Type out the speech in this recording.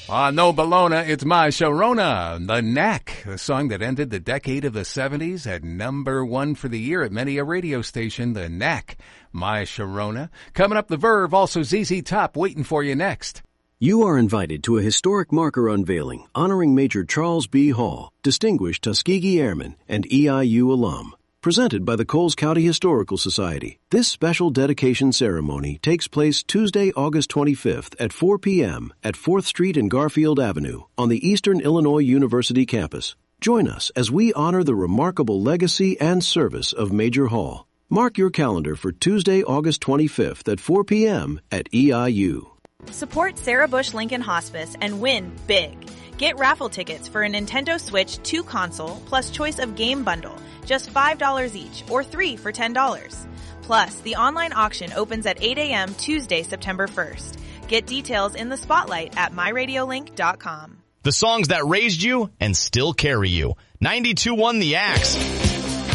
No Bologna, it's My Sharona, The Knack, the song that ended the decade of the 70s at #1 for the year at many a radio station, The Knack, My Sharona. Coming up, The Verve, also ZZ Top, waiting for you next. You are invited to a historic marker unveiling honoring Major Charles B. Hall, distinguished Tuskegee Airman and EIU alum. Presented by the Coles County Historical Society, this special dedication ceremony takes place Tuesday, August 25th at 4 p.m. at 4th Street and Garfield Avenue on the Eastern Illinois University campus. Join us as we honor the remarkable legacy and service of Major Hall. Mark your calendar for Tuesday, August 25th at 4 p.m. at EIU. Support Sarah Bush Lincoln Hospice and win big. Get raffle tickets for a Nintendo Switch 2 console plus choice of game bundle, just $5 each, or 3 for $10. Plus, the online auction opens at 8 a.m. Tuesday, September 1st. Get details in the spotlight at myradiolink.com. The songs that raised you and still carry you. 92.1 The Axe.